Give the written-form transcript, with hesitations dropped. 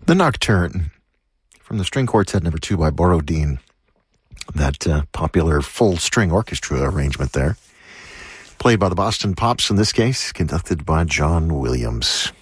The Nocturne from the String Quartet No. 2 by Borodin. That popular full string orchestra arrangement there. Played by the Boston Pops in this case, conducted by John Williams.